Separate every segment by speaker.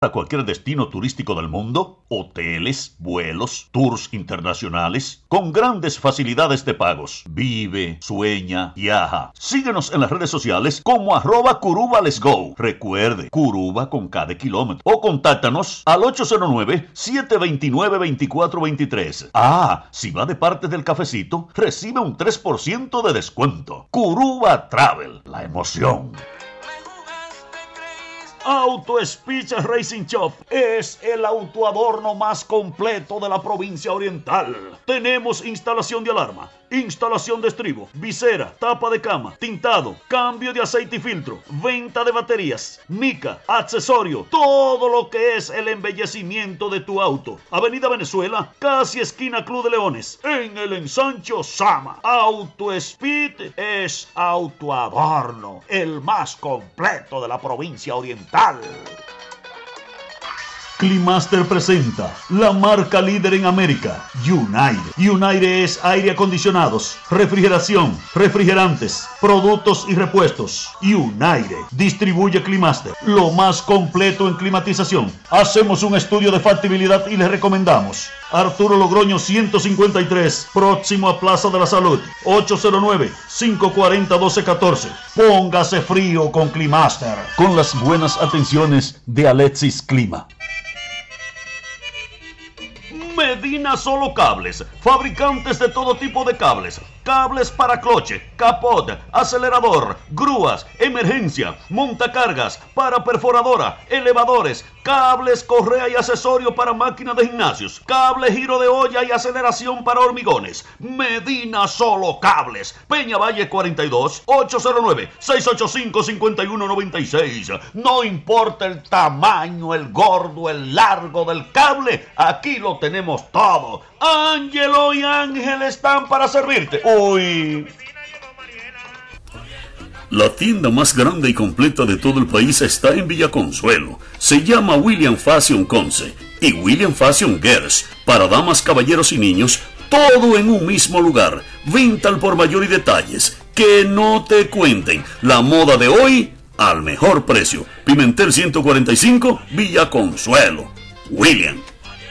Speaker 1: a cualquier destino turístico del mundo, hoteles, vuelos, tours internacionales, con grandes facilidades de pagos. Vive, sueña, viaja. Síguenos en las redes sociales como @CurubaLet'sGo. Recuerde, Curuba con cada kilómetro. O contáctanos al 809-729-2423. Si va de parte del cafecito, recibe un 3% de descuento. Curuba Travel, la emoción. Auto Speech Racing Shop es el autoadorno más completo de la provincia oriental. Tenemos instalación de alarma, instalación de estribo, visera, tapa de cama, tintado, cambio de aceite y filtro, venta de baterías, mica, accesorio, todo lo que es el embellecimiento de tu auto. Avenida Venezuela, casi esquina Club de Leones, en el ensancho Sama. Auto Speed es autoadorno, el más completo de la provincia oriental. Climaster presenta la marca líder en América, United. United es aire acondicionados, refrigeración, refrigerantes, productos y repuestos. United distribuye Climaster, lo más completo en climatización. Hacemos un estudio de factibilidad y le recomendamos. Arturo Logroño 153, próximo a Plaza de la Salud, 809-540-1214. Póngase frío con Climaster, con las buenas atenciones de Alexis Clima. Medina Solo Cables, fabricantes de todo tipo de cables. Cables para cloche, capot, acelerador, grúas, emergencia, montacargas, para perforadora, elevadores, cables, correa y accesorio para máquinas de gimnasios, cable giro de olla y aceleración para hormigones. Medina Solo Cables, Peña Valle 42, 809-685-5196. No importa el tamaño, el gordo, el largo del cable, aquí lo tenemos todo. Ángelo y Ángel están para servirte. Uy.
Speaker 2: La tienda más grande y completa de todo el país está en Villa Consuelo. Se llama William Fashion Conce y William Fashion Girls. Para damas, caballeros y niños, todo en un mismo lugar. Venta al por mayor y detalles. Que no te cuenten. La moda de hoy al mejor precio. Pimentel 145, Villa Consuelo. William.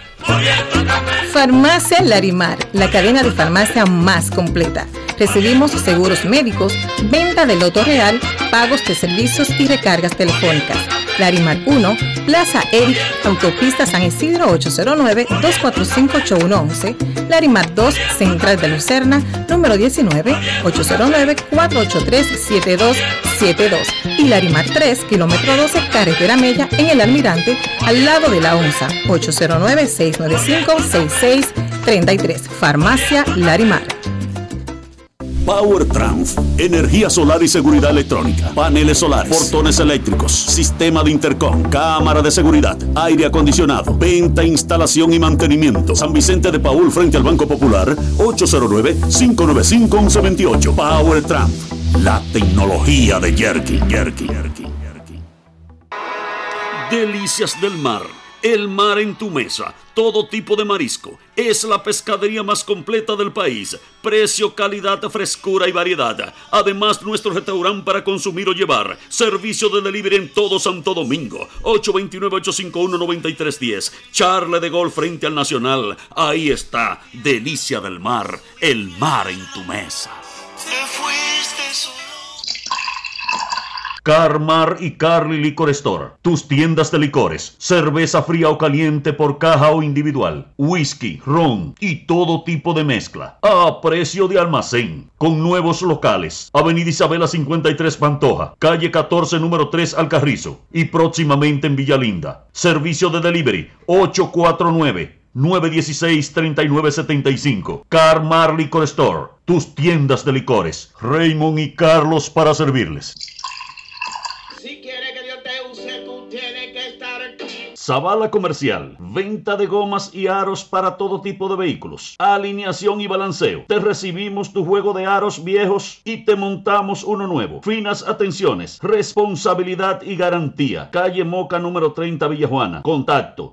Speaker 3: Farmacia Larimar, la cadena de farmacia más completa. Recibimos seguros médicos, venta de loto real, pagos de servicios y recargas telefónicas. Larimar 1, Plaza Eric, Autopista San Isidro 809-245-8111. Larimar 2, Central de Lucerna, número 19, 809-483-7272. Y Larimar 3, kilómetro 12, Carretera Mella, en el Almirante, al lado de la ONSA, 809-695-6633. Farmacia Larimar.
Speaker 2: Power Trans, energía solar y seguridad electrónica, paneles solares, portones eléctricos, sistema de intercom, cámara de seguridad, aire acondicionado, venta, instalación y mantenimiento. San Vicente de Paúl frente al Banco Popular, 809-595-1128. Power Trans, la tecnología de Yerky. Delicias del mar. El mar en tu mesa, todo tipo de marisco. Es la pescadería más completa del país. Precio, calidad, frescura y variedad. Además, nuestro restaurante para consumir o llevar. Servicio de delivery en todo Santo Domingo. 829-851-9310. Charle de Golf frente al Nacional. Ahí está, Delicia del Mar. El mar en tu mesa.
Speaker 1: Carmar y Carly Liquor Store, tus tiendas de licores, cerveza fría o caliente por caja o individual, whisky, ron y todo tipo de mezcla, a precio de almacén, con nuevos locales, Avenida Isabela 53 Pantoja, calle 14 número 3 Alcarrizo y próximamente en Villalinda. Servicio de delivery 849-916-3975. Carmar Liquor Store, tus tiendas de licores, Raymond y Carlos para servirles. Zavala Comercial, venta de gomas y aros para todo tipo de vehículos, alineación y balanceo. Te recibimos tu juego de aros viejos y te montamos uno nuevo. Finas atenciones, responsabilidad y garantía. Calle Moca número 30 Villajuana. Contacto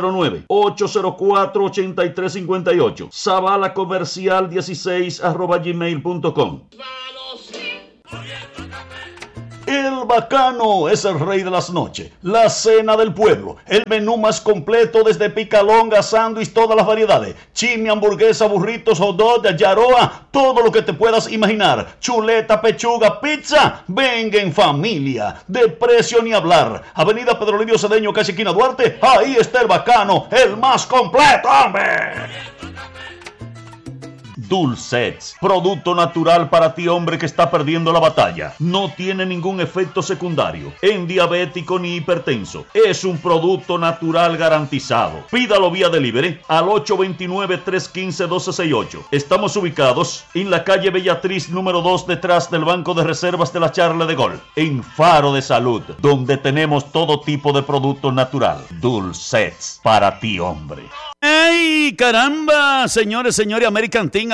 Speaker 1: 809-804-8358. Zavala Comercial 16 @gmail.com. El Bacano es el rey de las noches, la cena del pueblo, el menú más completo desde picalonga, sándwich, todas las variedades, chimi, hamburguesa, burritos, hot dog, yaroa, todo lo que te puedas imaginar, chuleta, pechuga, pizza, venga en familia, de precio ni hablar. Avenida Pedro Livio Cedeño, casi esquina Duarte, ahí está el Bacano, el más completo, hombre. Dulcets, producto natural para ti, hombre, que está perdiendo la batalla. No tiene ningún efecto secundario en diabético ni hipertenso. Es un producto natural garantizado. Pídalo vía delivery al 829-315-1268. Estamos ubicados en la calle Bellatriz número 2, detrás del Banco de Reservas de la Charle de Gol, en Faro de Salud, donde tenemos todo tipo de producto natural. Dulcets, para ti, hombre.
Speaker 2: ¡Ay, caramba! Señores, American Team.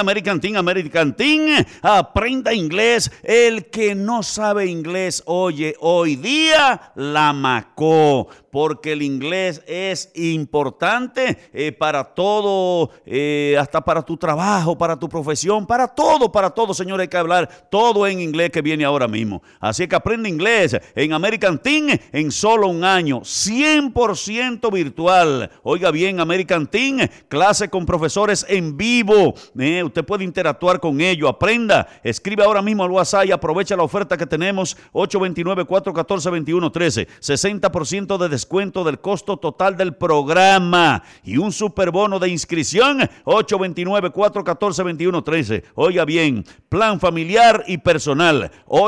Speaker 2: Aprenda inglés. El que no sabe inglés, oye, hoy día la macó. Porque el inglés es importante para todo, hasta para tu trabajo, para tu profesión, para todo, señores, hay que hablar todo en inglés que viene ahora mismo. Así que aprende inglés en American Team en solo un año, 100% virtual. Oiga bien, American Team, clase con profesores en vivo. Usted puede interactuar con ellos, aprenda, escribe ahora mismo al WhatsApp y aprovecha la oferta que tenemos, 829-414-2113, 60% de descuento del costo total del programa y un superbono de inscripción, 829-414-2113. Oiga bien, plan familiar y personal,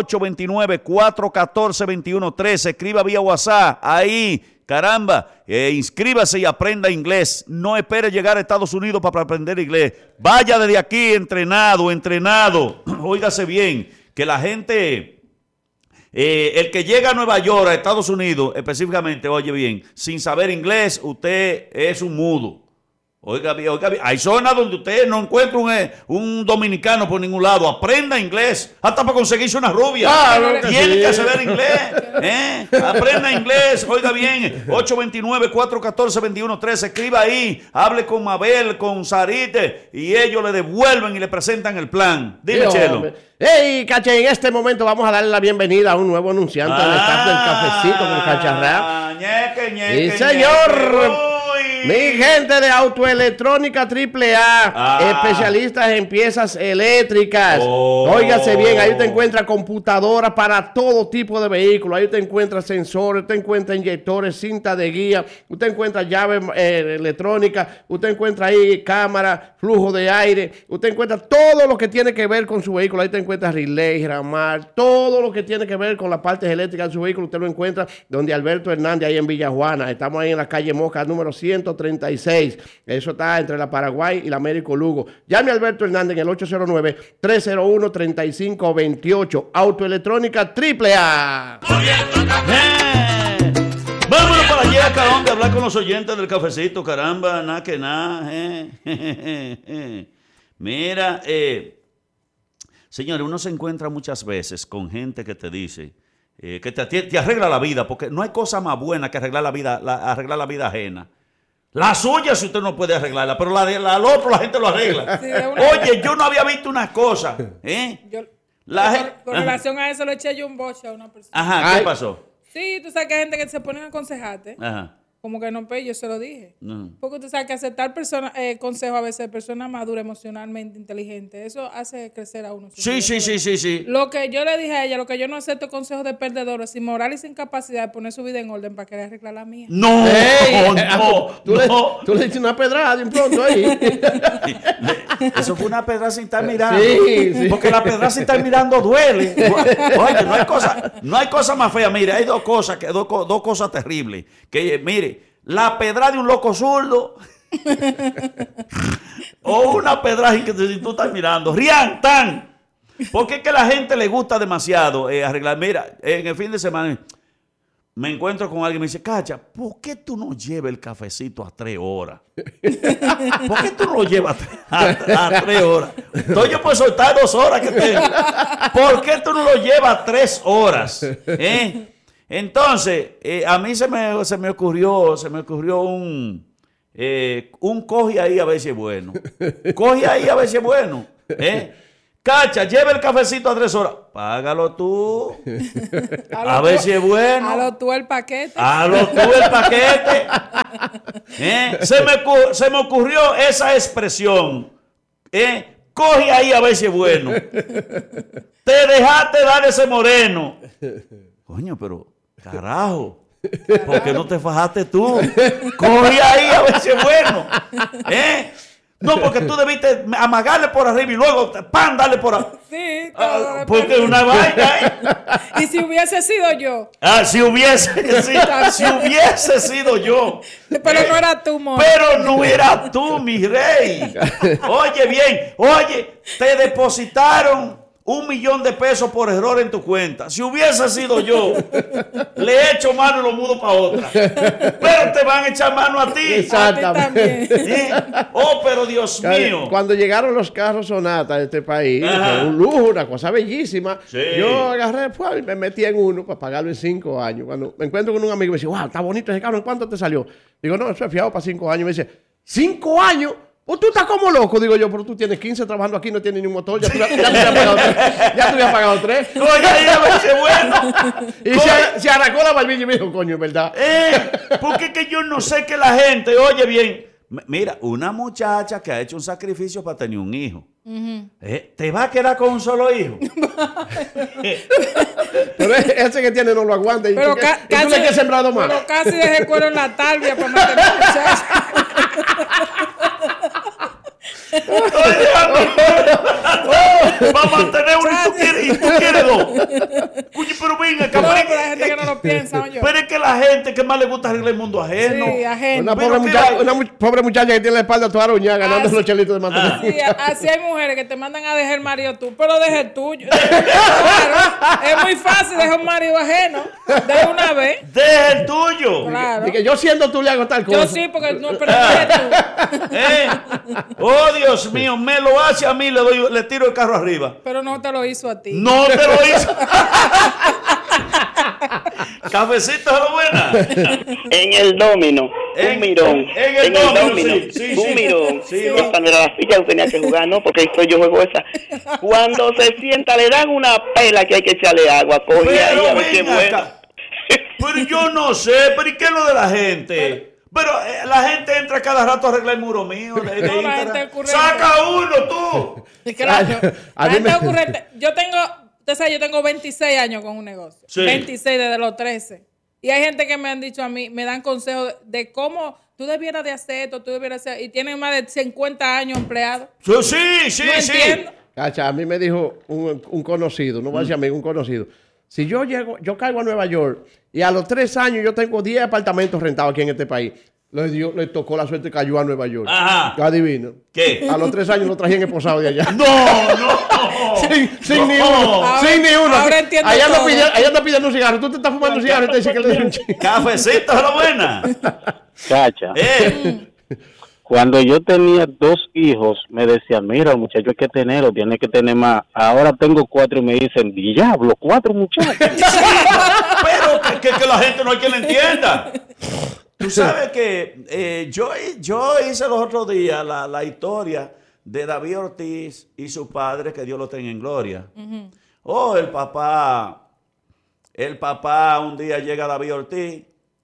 Speaker 2: 829-414-2113. Escriba vía WhatsApp, ahí, caramba, inscríbase y aprenda inglés. No espere llegar a Estados Unidos para aprender inglés. Vaya desde aquí entrenado. Óigase bien, que la gente... el que llega a Nueva York, a Estados Unidos, específicamente, oye bien, sin saber inglés, usted es un mudo. Oiga bien. Hay zonas donde usted no encuentra un dominicano por ningún lado. Aprenda inglés, hasta para conseguirse una rubia. Tiene que saber inglés. Aprenda inglés. Oiga bien, 829-414-2113. Escriba ahí, hable con Mabel, con Sarite, y ellos le devuelven y le presentan el plan. Dime, Chelo.
Speaker 4: Hey, Cacha, en este momento vamos a darle la bienvenida a un nuevo anunciante al staff del cafecito con Cacharrap. Sí, señor. Mi gente de Autoelectrónica AAA, especialistas en piezas eléctricas. Óigase bien, ahí usted encuentra computadoras para todo tipo de vehículos. Ahí usted encuentra sensores, usted encuentra inyectores, cinta de guía, usted encuentra llave electrónica, usted encuentra ahí cámara, flujo de aire, usted encuentra todo lo que tiene que ver con su vehículo. Ahí usted encuentra relay, ramar, todo lo que tiene que ver con las partes eléctricas de su vehículo. Usted lo encuentra donde Alberto Hernández, ahí en Villajuana. Estamos ahí en la calle Moca, número 136. Eso está entre la Paraguay y la Américo Lugo. Llame a Alberto Hernández en el 809-301-3528. Autoelectrónica AAA.
Speaker 2: Vámonos para allá, caramba, a hablar con los oyentes del cafecito, caramba, nada que nada. Mira, señores, uno se encuentra muchas veces con gente que te dice que te arregla la vida, porque no hay cosa más buena que arreglar la vida ajena. La suya si usted no puede arreglarla, pero la del otro la gente lo arregla. Sí, oye, yo no había visto una cosa.
Speaker 5: Con relación a eso le eché yo un boche a una persona.
Speaker 2: Ajá, ¿qué pasó?
Speaker 5: Sí, tú sabes que hay gente que se pone a aconsejarte.
Speaker 2: Ajá.
Speaker 5: Como que no, yo se lo dije. Porque tú sabes que aceptar consejos a veces de personas maduras, emocionalmente inteligentes, eso hace crecer a uno.
Speaker 2: Sí.
Speaker 5: Lo que yo le dije a ella, lo que yo no acepto consejos de perdedores, sin moral y sin capacidad de poner su vida en orden para querer arreglar la mía.
Speaker 2: No.
Speaker 4: Tú le diste una pedrada de un pronto ahí.
Speaker 2: Eso fue una pedrada sin estar mirando. Sí. Porque la pedrada sin estar mirando duele. Oye, no hay cosa más fea. Mire, hay dos cosas terribles. Que, mire, la pedrada de un loco zurdo o una pedrada que si tú estás mirando. Rian, tan. Porque es que a la gente le gusta demasiado arreglar. Mira, en el fin de semana me encuentro con alguien y me dice, Cacha, ¿por qué tú no llevas el cafecito a 3 horas? ¿Por qué tú no lo llevas a 3 horas? Entonces yo puedo soltar 2 horas que tengo. ¿Por qué tú no lo llevas a 3 horas? Entonces, a mí se me ocurrió un coge ahí a ver si es bueno. Coge ahí a ver si es bueno.
Speaker 1: Cacha, lleva el cafecito a 3 horas. Págalo tú. A ver si es bueno.
Speaker 5: Halo tú el paquete.
Speaker 1: Halo tú el paquete. Se me ocurrió esa expresión. Coge ahí a ver si es bueno. Te dejaste dar ese moreno. Coño, pero carajo. ¿Por qué no te fajaste tú? Coge ahí a ver si es bueno. No, porque tú debiste amagarle por arriba y luego ¡pam! Darle por arriba.
Speaker 5: Sí,
Speaker 1: porque es una vaina.
Speaker 5: Y si hubiese sido yo.
Speaker 1: Si hubiese sido yo.
Speaker 5: Pero no era tú, Moni.
Speaker 1: Pero no era tú, mi rey. Oye, bien. Oye, te depositaron $1 millón por error en tu cuenta. Si hubiese sido yo, le echo mano y lo mudo para otra. Pero te van a echar mano a ti.
Speaker 4: Exactamente.
Speaker 1: Pero Dios mío.
Speaker 4: Cuando llegaron los carros Sonata a este país, fue un lujo, una cosa bellísima. Sí. Yo agarré, pues, me metí en uno para pagarlo en 5 años. Cuando me encuentro con un amigo, me dice, wow, está bonito ese carro, ¿en cuánto te salió? Digo, no, eso es fiado para 5 años. Me dice, ¿5 años? Pues tú estás como loco, digo yo, pero tú tienes 15 trabajando aquí, no tienes ni un motor, ya te había pagado 3.
Speaker 1: Coño, ahí a ver si es bueno.
Speaker 4: Y se arrancó la barbilla y me dijo, coño, ¿verdad?
Speaker 1: Porque es que yo no sé que la gente, oye bien, mira, una muchacha que ha hecho un sacrificio para tener un hijo, ¿te va a quedar con un solo hijo?
Speaker 4: Pero ese que tiene no lo aguanta. Y tú le has sembrado más.
Speaker 5: Pero casi dejé cuero en la talvia para mantener muchachos.
Speaker 1: Va a mantener uno y tú quieres 2. Coño, pero venga,
Speaker 5: pero hay gente que no lo piensa, oye.
Speaker 1: Pero es que la gente que más le gusta arreglar el mundo ajeno.
Speaker 5: Sí, ajeno.
Speaker 4: Una pobre muchacha que tiene la espalda toda ruñada ganando los chelitos de mantenimiento.
Speaker 5: Así hay mujeres que te mandan a dejar el marido tú, pero deja el tuyo. Claro, es muy fácil dejar un marido ajeno de una vez.
Speaker 1: Deja el tuyo.
Speaker 5: Claro.
Speaker 4: Y que yo siendo tú le hago tal cosa.
Speaker 5: Yo sí, porque no, pero deja tú.
Speaker 1: Oh, Dios mío, me lo hace a mí, le tiro el carro arriba.
Speaker 5: Pero no te lo hizo a ti.
Speaker 1: No te lo hizo. Cafecito de lo buena.
Speaker 6: En el domino, un mirón.
Speaker 1: En el domino, sí,
Speaker 6: un mirón. Sí, esa no era la ficha, yo tenía que jugar, ¿no? Porque yo juego esa. Cuando se sienta, le dan una pela que hay que echarle agua. Coge ahí a ver qué bueno.
Speaker 1: Pero yo no sé, pero ¿y qué es lo de la gente? Pero la gente entra cada rato a arreglar el muro mío. Saca uno tú.
Speaker 5: Claro. La gente ocurrente. Yo tengo 26 años con un negocio. Sí. 26 desde los 13. Y hay gente que me han dicho a mí, me dan consejos de cómo tú debieras de hacer esto, tú debieras hacer. Y tienen más de 50 años empleados.
Speaker 1: Sí.
Speaker 5: No entiendo.
Speaker 4: Cacha, a mí me dijo un conocido, no voy a decir amigo, un conocido. Si yo caigo a Nueva York y a los 3 años yo tengo 10 apartamentos rentados aquí en este país, le tocó la suerte y cayó a Nueva York.
Speaker 1: Ajá.
Speaker 4: Yo adivino.
Speaker 1: ¿Qué?
Speaker 4: A los 3 años lo trajían esposado de allá.
Speaker 1: No.
Speaker 4: Sin ni uno.
Speaker 5: Ahora entiendo
Speaker 4: allá no pidiendo un cigarro. Tú te estás fumando un cigarro y te dice que le den un chico.
Speaker 1: Cafecito de lo buena.
Speaker 6: Cacha. Cuando yo tenía 2 hijos, me decían, mira, el muchacho hay que tenerlo, tiene que tener más. Ahora tengo 4 y me dicen, diablo, 4 muchachos.
Speaker 1: Pero que la gente no hay que le entienda. Tú sabes que yo hice los otros días la historia de David Ortiz y su padre, que Dios lo tenga en gloria. El papá un día llega David Ortiz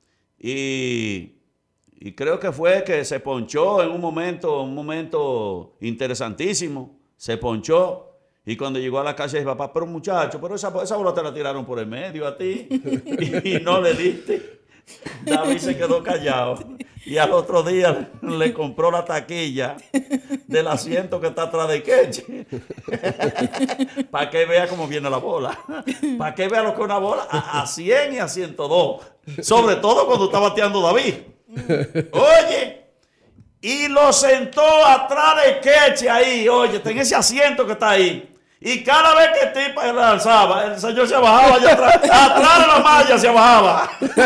Speaker 1: y creo que fue que se ponchó en un momento interesantísimo. Se ponchó. Y cuando llegó a la casa dice, papá, pero muchacho, pero esa bola te la tiraron por el medio a ti. y no le diste. David se quedó callado. Y al otro día le compró la taquilla del asiento que está atrás de Queche. Para que vea cómo viene la bola. Para que vea lo que es una bola a 100 y a 102. Sobre todo cuando está bateando David. Oye, y lo sentó atrás de Queche ahí, oye, en ese asiento que está ahí. Y cada vez que el tipo la alzaba, el señor se bajaba allá atrás, atrás de la malla se bajaba.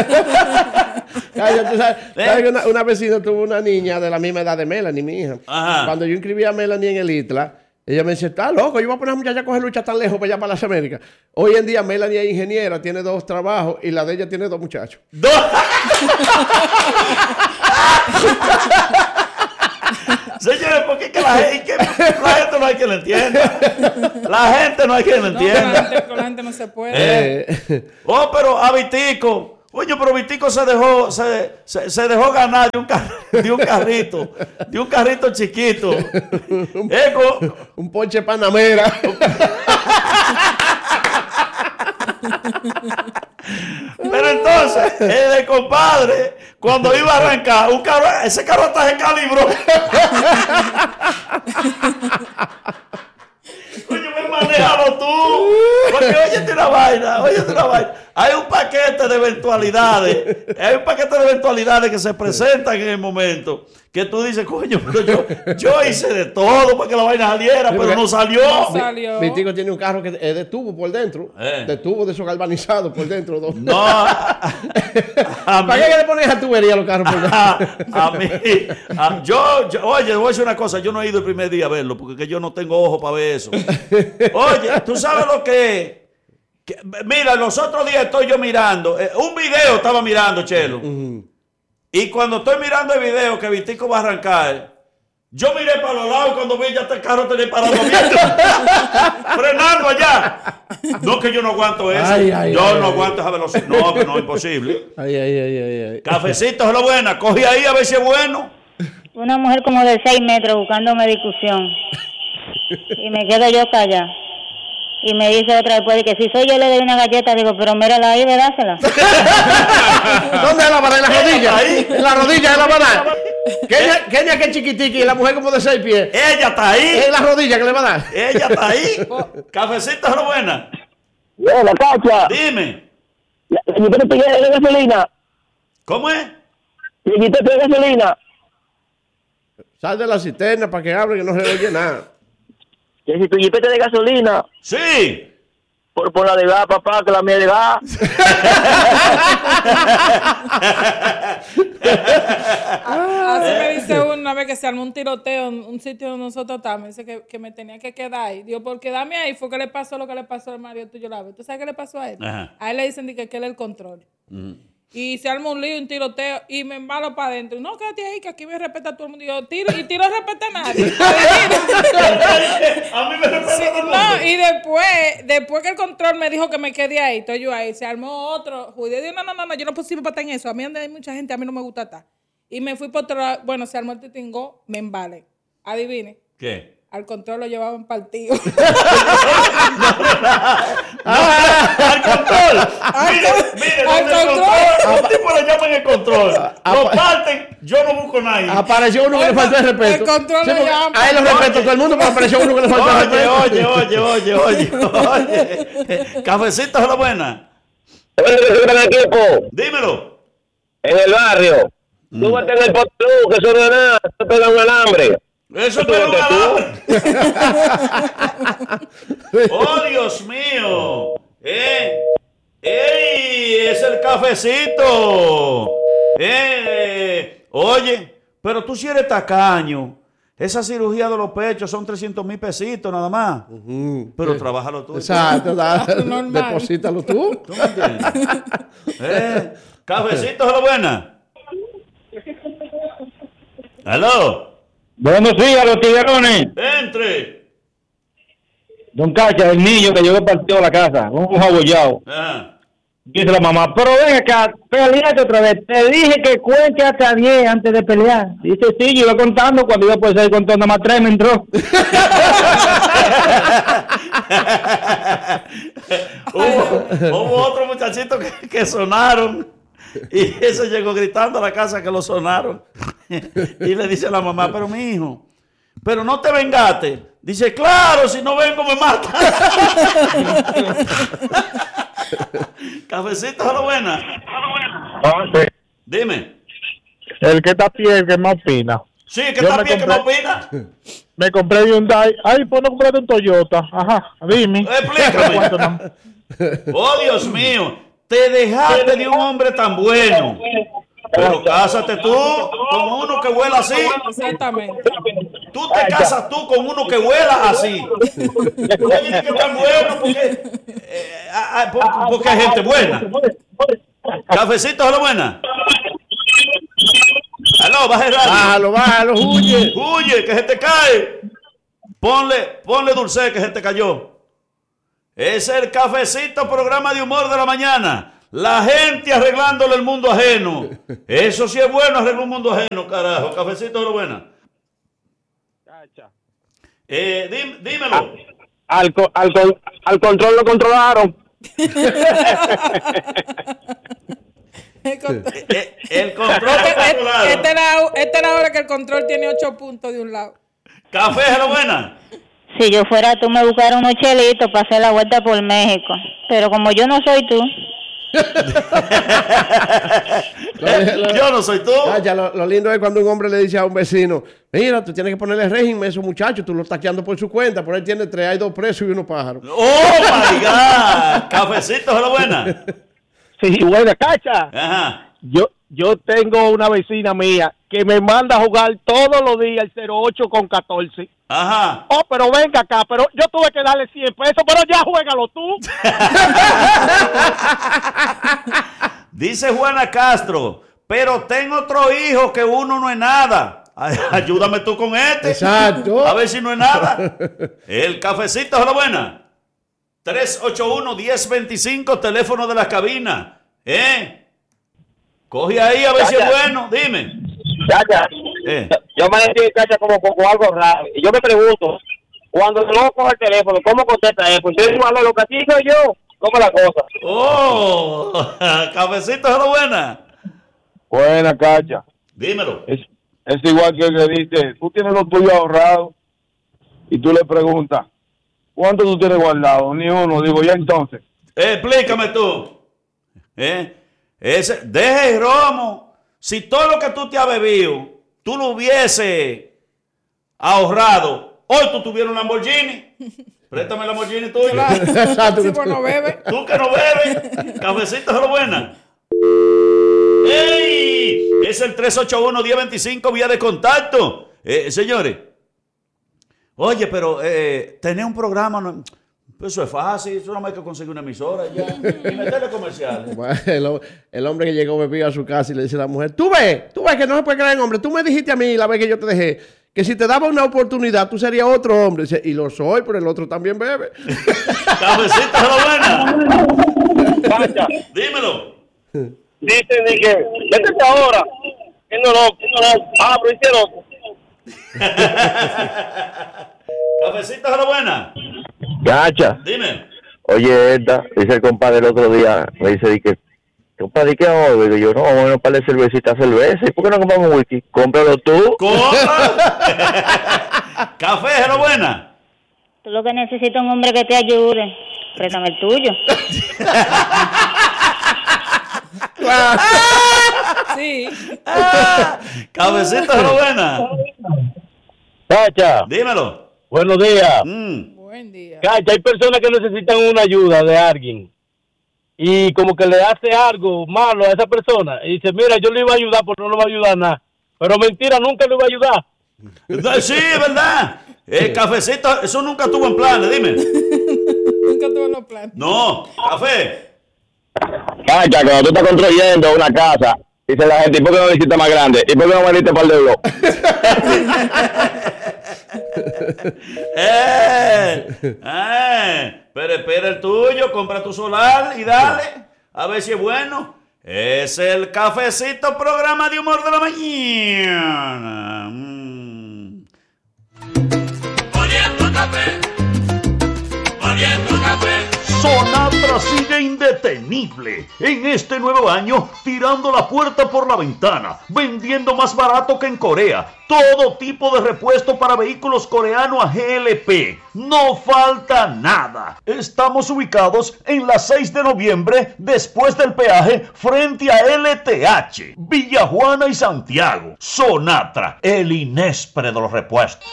Speaker 4: ¿Sabes? Una vecina tuvo una niña de la misma edad de Melanie, mi hija. Ajá. Cuando yo inscribí a Melanie en el ITLA, ella me dice, está loco, yo voy a poner a muchacha a coger lucha tan lejos para allá para las Américas. Hoy en día Melanie es ingeniera, tiene 2 trabajos y la de ella tiene 2 muchachos.
Speaker 1: ¡2! Señores, porque que la gente no hay que le entienda. La gente no hay quien lo entienda.
Speaker 5: Con la gente no se puede.
Speaker 1: Pero a Vitico. Oye, pero Vitico se dejó ganar de un carrito chiquito.
Speaker 4: Un Porsche Panamera.
Speaker 1: Pero entonces, el compadre, cuando iba a arrancar, ese carro hasta se calibró. Oye, manéjalo tú. Porque óyete una vaina. Hay un paquete de eventualidades. Que se presentan en el momento. Que tú dices, coño, pero yo hice de todo para que la vaina saliera, pero no salió.
Speaker 4: Mi tío tiene un carro que es de tubo por dentro. De tubo de esos galvanizados por dentro.
Speaker 1: No.
Speaker 4: ¿Para qué le pones a tubería a los carros por dentro?
Speaker 1: A mí. Oye, voy a decir una cosa. Yo no he ido el primer día a verlo porque yo no tengo ojo para ver eso. Oye, ¿tú sabes lo que es? Mira, los otros días estoy yo mirando. Un video estaba mirando, Chelo. Y cuando estoy mirando el video que Vitico va a arrancar, yo miré para los lados y cuando vi ya este carro tenía parado abierto. Frenando allá. No, que yo no aguanto eso. Yo no aguanto esa velocidad. No, que no es imposible. Cafecito es lo buena. Cogí ahí a ver si es bueno.
Speaker 7: Una mujer como de 6 metros buscándome discusión. Y me quedo yo callada. Y me dice otra vez que si soy yo le doy una galleta. Digo, pero mírala ahí, dásela.
Speaker 4: ¿Dónde la van? ¿En la rodilla? ¿En la rodilla de la van a dar? Kenia que es chiquitica y la mujer como de 6 pies.
Speaker 1: Ella está ahí.
Speaker 4: ¿En la rodilla que le va a dar?
Speaker 1: Ella está ahí. Cafecito es lo buena.
Speaker 8: La Cacha.
Speaker 1: Dime.
Speaker 8: ¿Le quité de gasolina?
Speaker 1: ¿Cómo es?
Speaker 8: ¿Le quité de gasolina?
Speaker 4: Sal de la cisterna para que hable que no se oye nada.
Speaker 8: Que si tu jipete de gasolina.
Speaker 1: Sí.
Speaker 8: Por la de gas, papá, que la mía de gas.
Speaker 5: Así me dice una vez que se armó un tiroteo en un sitio donde nosotros estábamos. Dice que me tenía que quedar ahí. Digo, por quedarme ahí fue que le pasó lo que le pasó al marido tuyo. ¿Tú sabes qué le pasó a él?
Speaker 1: Ajá.
Speaker 5: A él le dicen que él es el control. Y se arma un lío, un tiroteo, y me embalo para adentro. No, quédate ahí, que aquí me respeta todo el mundo. Y yo, tiro respeta a nadie.
Speaker 1: A mí me respeta todo el mundo.
Speaker 5: No, y después que el control me dijo que me quedé ahí, estoy yo ahí, se armó otro. Judy dijo, no, yo no puedo para estar en eso. A mí donde hay mucha gente, a mí no me gusta estar. Y me fui por otro lado. Bueno, se armó el titingó, me embale. Adivine.
Speaker 1: ¿Qué?
Speaker 5: Al control lo llevaban partido.
Speaker 1: Al control. Mire, al control. Un tipo le llaman el control. Lo parten, yo no busco nadie.
Speaker 4: Apareció uno que le faltó el respeto.
Speaker 5: El control lo llaman.
Speaker 4: A él lo respeto todo el mundo, pero apareció uno que le faltó el respeto.
Speaker 1: Oye. Cafecito es la buena. Dímelo.
Speaker 8: En el barrio. Súbete en el potlú, que eso no es nada. Se pega un alambre.
Speaker 1: Eso es un alambre. Oh, Dios mío. ¡Ey! Es el cafecito. Oye, pero tú si eres tacaño. Esa cirugía de los pechos son 300,000 pesitos nada más. Pero trabájalo tú.
Speaker 4: Exacto, deposítalo tú.
Speaker 1: ¿Tú me entiendes? Cafecito es la buena. ¿Aló?
Speaker 9: Buenos días, los tiguerones.
Speaker 1: Entre.
Speaker 9: Don Cacha, el niño que llegó partido a la casa, un jabollado. Dice la mamá, pero ven acá, peleate otra vez. Te dije que cuente hasta 10 antes de pelear. Dice, sí, yo iba contando, cuando iba a poder salir contando más 3 me entró.
Speaker 1: Hubo otro muchachito que sonaron. Y ese llegó gritando a la casa que lo sonaron. Y le dice a la mamá, pero mi hijo, pero no te vengaste. Dice, claro, si no vengo me mata. Cafecito a la buena.
Speaker 9: Sí.
Speaker 1: Dime.
Speaker 9: El que está a pie, el que más opina.
Speaker 1: Sí, el que está a pie, que más opina.
Speaker 9: Me compré de Hyundai. Ay, pues no compraste un Toyota. Ajá, dime.
Speaker 1: Explícame. Oh, Dios mío. Te dejaste de un hombre tan bueno. Pero cásate tú con uno que huela así.
Speaker 5: Exactamente.
Speaker 1: Tú te casas tú con uno que huela así. Oye, que tan bueno porque hay gente buena. Cafecito, ¿es buena? Aló, baja el radio.
Speaker 4: Bájalo, huye.
Speaker 1: Huye, que se te cae. Ponle dulce que se te cayó. Es el Cafecito, programa de humor de la mañana. La gente arreglándole el mundo ajeno. Eso sí es bueno, arreglar un mundo ajeno, carajo. Cafecito de lo buena. Dímelo.
Speaker 8: Al control lo controlaron.
Speaker 5: El control
Speaker 1: Esta
Speaker 5: era hora que el control tiene 8 puntos de un lado.
Speaker 1: Café de lo buena.
Speaker 7: Si yo fuera tú, me buscara unos chelitos para hacer la vuelta por México. Pero como yo no soy tú.
Speaker 1: Yo no soy tú.
Speaker 4: Lo lindo es cuando un hombre le dice a un vecino: mira, tú tienes que ponerle régimen a esos muchachos, tú lo estás quedando por su cuenta, por ahí tiene 3, hay 2 presos y 1 pájaro.
Speaker 1: ¡Oh, my God! Cafecito de lo buena.
Speaker 8: Sí, buena, Cacha.
Speaker 1: Ajá.
Speaker 8: Yo tengo una vecina mía que me manda a jugar todos los días el 08 con 14.
Speaker 1: Ajá.
Speaker 8: Oh, pero venga acá, pero yo tuve que darle 100 pesos, pero ya juégalo tú.
Speaker 1: Dice Juana Castro, pero tengo otro hijo que uno no es nada. Ay, ayúdame tú con este.
Speaker 4: Exacto.
Speaker 1: A ver si no es nada. El Cafecito de la buena. 381-1025, teléfono de la cabina. Coge ahí a ver
Speaker 8: Cacha.
Speaker 1: si es bueno. Dime.
Speaker 8: Cacha, yo me decía, Cacha, como algo raro. Y yo me pregunto, cuando no coge el teléfono, ¿cómo contesta él? Pues yo digo, lo que así soy yo. ¿Cómo la cosa?
Speaker 1: Oh, Cafecito de la buena.
Speaker 8: Buena, Cacha.
Speaker 1: Dímelo.
Speaker 8: Es igual que el que dice, tú tienes lo tuyo ahorrado y tú le preguntas, ¿cuánto tú tienes guardado? Ni uno. Digo, ya entonces.
Speaker 1: Explícame tú. Deja el romo. Si todo lo que tú te has bebido, tú lo hubiese ahorrado, hoy tú tuvieras un Lamborghini. Préstame el Lamborghini tuyo.
Speaker 5: Exacto. Sí, pues no bebe.
Speaker 1: Tú que no bebes. Cafecito de lo buena. ¡Ey! Es el 381-1025, vía de contacto. Señores. Oye, pero tener un programa, no, eso es fácil, eso no hay que conseguir una emisora ya, y meterle comerciales.
Speaker 4: Bueno, el hombre que llegó bebido a su casa y le dice a la mujer: tú ves que no se puede creer en hombre, tú me dijiste a mí la vez que yo te dejé que si te daba una oportunidad tú serías otro hombre. Dice, y lo soy, pero el otro también bebe.
Speaker 1: Cafecito de la buena.
Speaker 8: Cacha.
Speaker 1: Dímelo.
Speaker 8: Dicen que, vete ahora. Que no. Ah, pero hice loco.
Speaker 1: Cafecito de la buena.
Speaker 6: Gacha.
Speaker 1: Dime.
Speaker 6: Oye, dice el compadre el otro día, me dice, compadre, ¿qué hago? Digo yo, no, vamos a para cervecita, cerveza. ¿Y por qué no compramos un whisky? Cómpralo tú.
Speaker 1: Café de la buena.
Speaker 7: Tú lo que necesitas es un hombre que te ayude. Préstame el tuyo.
Speaker 5: Sí.
Speaker 1: Cafecito de la buena.
Speaker 8: Cacha.
Speaker 1: Dímelo.
Speaker 8: Buenos días.
Speaker 5: Buen día.
Speaker 8: Cacha, hay personas que necesitan una ayuda de alguien y como que le hace algo malo a esa persona y dice, mira, yo le iba a ayudar, pero no le va a ayudar nada. Pero mentira, nunca le iba a ayudar.
Speaker 1: Sí, es verdad. Cafecito, eso nunca tuvo en planes, dime.
Speaker 5: Nunca tuvo en los planes.
Speaker 1: No, café.
Speaker 6: Cacha, cuando tú estás construyendo una casa, dice la gente, ¿y por qué no le hiciste más grande? ¿Y por qué no me diste par de bloques?
Speaker 1: Pero espera el tuyo, compra tu solar y dale, a ver si es bueno. Es el Cafecito, programa de humor de la mañana. Oliendo café, oliendo café. Sonatra sigue indetenible en este nuevo año, tirando la puerta por la ventana, vendiendo más barato que en Corea, todo tipo de repuesto para vehículos coreanos a GLP, no falta nada. Estamos ubicados en la 6 de noviembre, después del peaje, frente a LTH, Villa Juana y Santiago. Sonatra, el Inespre de los repuestos.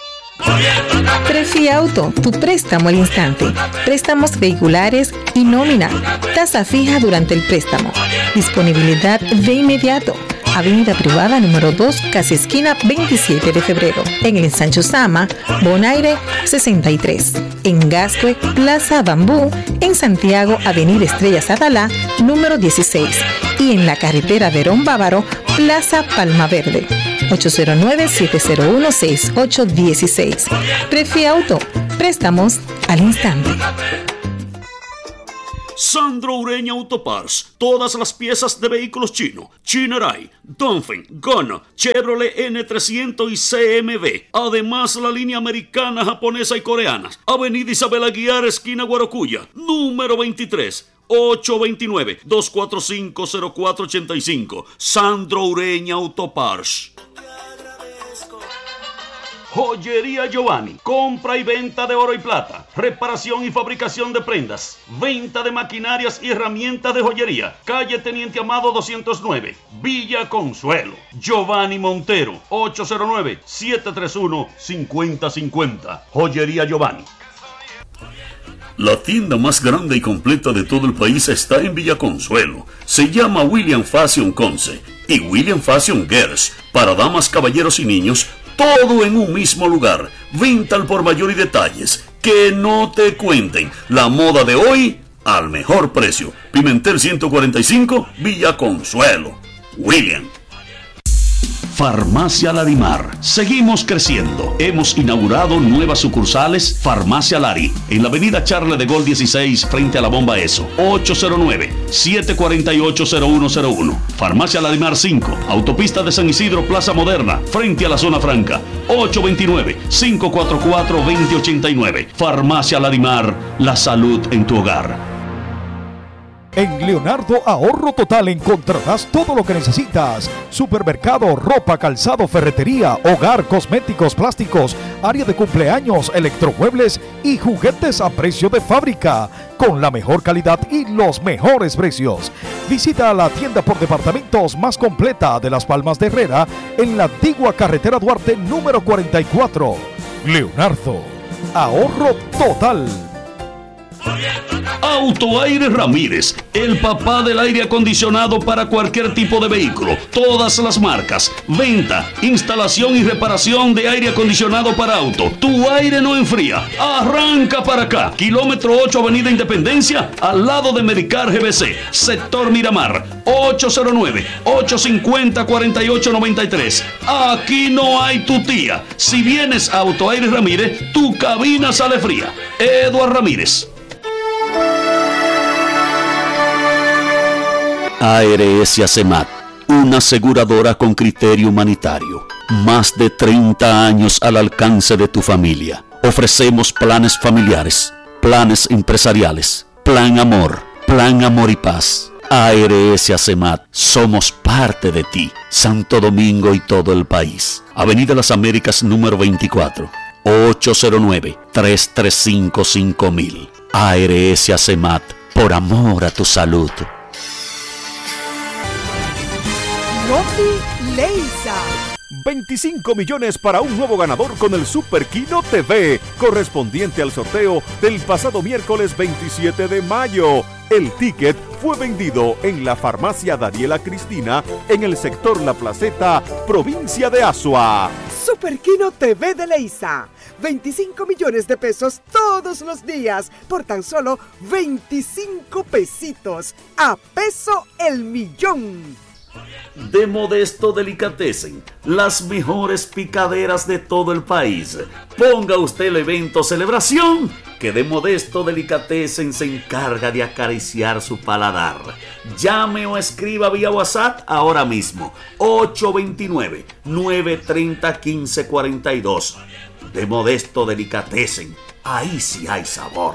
Speaker 3: Prefiauto, tu préstamo al instante. Préstamos vehiculares y nómina. Tasa fija durante el préstamo. Disponibilidad de inmediato. Avenida Privada número 2, casi esquina 27 de febrero. En el Ensancho Sama, Bonaire 63. En Gascue, Plaza Bambú. En Santiago, Avenida Estrellas Adalá, número 16. Y en la carretera Verón Bávaro, Plaza Palma Verde. 809-701-6816. Prefiauto, préstamos al instante.
Speaker 2: Sandro Ureña Autoparts. Todas las piezas de vehículos chino, Chinerai, Dongfeng, Gona, Chevrolet N300 y CMB. Además, la línea americana, japonesa y coreana. Avenida Isabel Aguiar, esquina Guarocuya, número 23. 829-245-0485. Sandro Ureña Autoparts.
Speaker 1: Joyería Giovanni, compra y venta de oro y plata, reparación y fabricación de prendas, venta de maquinarias y herramientas de joyería. Calle Teniente Amado 209, Villa Consuelo. Giovanni Montero, 809-731-5050. Joyería Giovanni.
Speaker 2: La tienda más grande y completa de todo el país está en Villa Consuelo. Se llama William Fashion Conce y William Fashion Girls, para damas, caballeros y niños, todo en un mismo lugar. Venta al por mayor y detalles. Que no te cuenten. La moda de hoy al mejor precio. Pimentel 145, Villa Consuelo. William. Farmacia Larimar. Seguimos creciendo. Hemos inaugurado nuevas sucursales. Farmacia Lari, en la avenida Charles de Gaulle 16, frente a la bomba ESO. 809-748-0101. Farmacia Larimar 5, autopista de San Isidro, Plaza Moderna, frente a la zona franca. 829-544-2089. Farmacia Larimar, la salud en tu hogar.
Speaker 10: En Leonardo Ahorro Total encontrarás todo lo que necesitas. Supermercado, ropa, calzado, ferretería, hogar, cosméticos, plásticos, área de cumpleaños, electromuebles y juguetes a precio de fábrica, con la mejor calidad y los mejores precios. Visita la tienda por departamentos más completa de Las Palmas de Herrera en la antigua carretera Duarte número 44. Leonardo Ahorro Total.
Speaker 2: Autoaire Ramírez, el papá del aire acondicionado para cualquier tipo de vehículo, todas las marcas, venta, instalación y reparación de aire acondicionado para auto. Tu aire no enfría, arranca para acá, kilómetro 8 Avenida Independencia, al lado de Medicar GBC, sector Miramar, 809-850-4893. Aquí no hay tu tía. Si vienes a Autoaire Ramírez, tu cabina sale fría. Eduardo Ramírez. ARS Acemat, una aseguradora con criterio humanitario. Más de 30 años al alcance de tu familia. Ofrecemos planes familiares, planes empresariales, plan amor y paz. ARS Acemat, somos parte de ti. Santo Domingo y todo el país. Avenida Las Américas número 24, 809-335-5000. ARS Acemat, por amor a tu salud.
Speaker 11: Loki Leisa. 25 millones para un nuevo ganador con el Super Kino TV, correspondiente al sorteo del pasado miércoles 27 de mayo. El ticket fue vendido en la farmacia Daniela Cristina, en el sector La Placeta, provincia de Azua.
Speaker 12: Super Kino TV de Leisa. 25 millones de pesos todos los días por tan solo 25 pesitos. A peso el millón.
Speaker 2: De Modesto Delicatessen, las mejores picaderas de todo el país. Ponga usted el evento celebración, que de Modesto Delicatessen se encarga de acariciar su paladar. Llame o escriba vía WhatsApp ahora mismo, 829-930-1542. De Modesto Delicatessen, ahí sí hay sabor.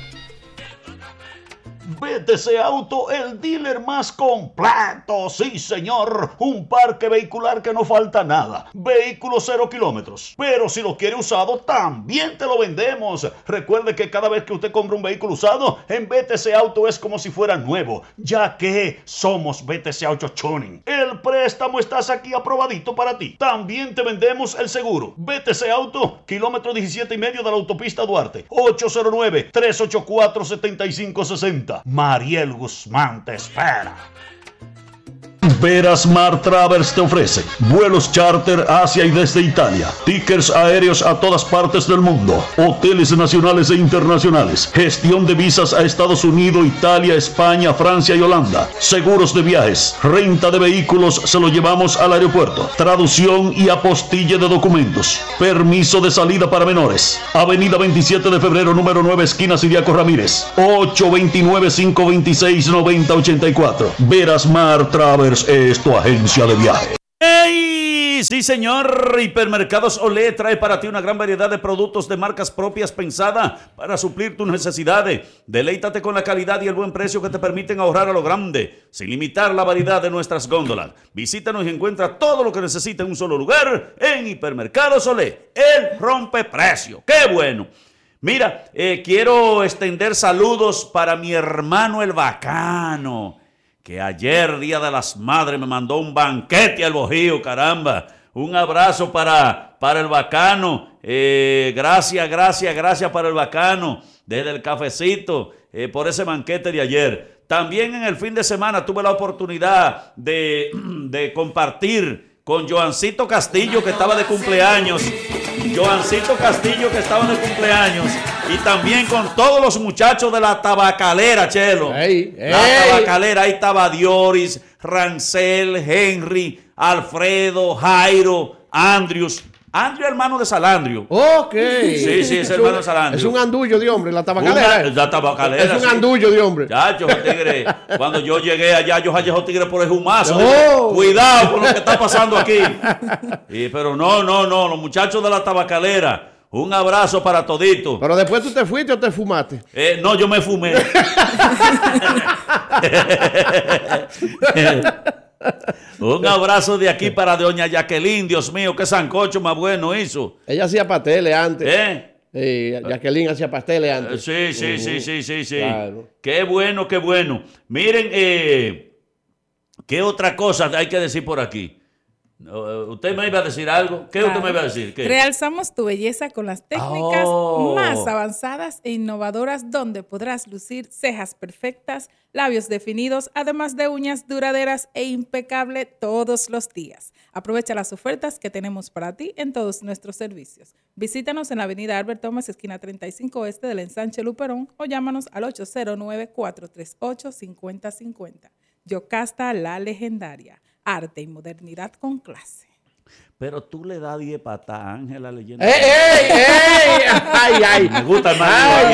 Speaker 1: BTC Auto, el dealer más completo, sí señor, un parque vehicular que no falta nada, vehículos 0 kilómetros, pero si lo quiere usado también te lo vendemos. Recuerde que cada vez que usted compra un vehículo usado, en BTC Auto es como si fuera nuevo, ya que somos BTC Auto Tuning. El préstamo estás aquí aprobadito para ti. También te vendemos el seguro. BTC Auto, kilómetro 17,5 de la autopista Duarte, 809-384-7560. Mariel Guzmán te espera. Verasmar Travels te ofrece vuelos charter hacia y desde Italia, tickets aéreos a todas partes del mundo, hoteles nacionales e internacionales, gestión de visas a Estados Unidos, Italia, España, Francia y Holanda, seguros de viajes, renta de vehículos, se lo llevamos al aeropuerto, traducción y apostille de documentos, permiso de salida para menores. Avenida 27 de febrero, número 9, esquina Siriaco Ramírez, 829-526-9084. Verasmar Travers es tu agencia de viaje.
Speaker 2: ¡Ey! Sí, señor. Hipermercados Olé trae para ti una gran variedad de productos de marcas propias pensada para suplir tus necesidades. Deleítate con la calidad y el buen precio que te permiten ahorrar a lo grande, sin limitar la variedad de nuestras góndolas. Visítanos y encuentra todo lo que necesitas en un solo lugar en Hipermercados Olé. El rompeprecio. ¡Qué bueno! Mira, quiero extender saludos para mi hermano el Bacano, que ayer, Día de las Madres, me mandó un banquete al Bojío, caramba. Un abrazo para el Bacano. Gracias para el Bacano, desde el cafecito, por ese banquete de ayer. También en el fin de semana tuve la oportunidad de compartir con Joancito Castillo, que estaba de cumpleaños. Joancito Castillo, que estaba de cumpleaños, y también con todos los muchachos de la tabacalera, Chelo. La tabacalera, ahí estaba Dioris, Rancel, Henry, Alfredo, Jairo, Andrews, hermano de Salandrio.
Speaker 4: Ok.
Speaker 2: Sí, es hermano de Salandrio.
Speaker 4: Es un andullo de hombre, la tabacalera.
Speaker 2: La tabacalera.
Speaker 4: Es un andullo de hombre.
Speaker 2: Chacho, tigre. Cuando yo llegué allá, yo hallé a tigre por el humazo. Oh. Cuidado con lo que está pasando aquí. Pero no, los muchachos de la tabacalera. Un abrazo para todito.
Speaker 4: Pero después tú te fuiste o te fumaste.
Speaker 2: No, yo me fumé. Un abrazo de aquí para doña Jacqueline. Dios mío, qué sancocho más bueno hizo.
Speaker 4: Ella hacía pasteles antes. Jacqueline hacía pasteles antes.
Speaker 2: Sí.
Speaker 4: Claro.
Speaker 2: Qué bueno. Miren, ¿qué otra cosa hay que decir por aquí? ¿Usted me iba a decir algo? ¿Qué usted me iba a decir? ¿Qué?
Speaker 5: Realzamos tu belleza con las técnicas más avanzadas e innovadoras, donde podrás lucir cejas perfectas, labios definidos, además de uñas duraderas e impecable todos los días. Aprovecha las ofertas que tenemos para ti en todos nuestros servicios. Visítanos en la avenida Albert Thomas, esquina 35 Oeste del Ensanche Luperón, o llámanos al 809-438-5050. Yocasta, la legendaria. Arte y modernidad con clase.
Speaker 2: Pero tú le das 10 patas a Ángela leyendo.
Speaker 4: ¡Ay!
Speaker 2: Me gusta el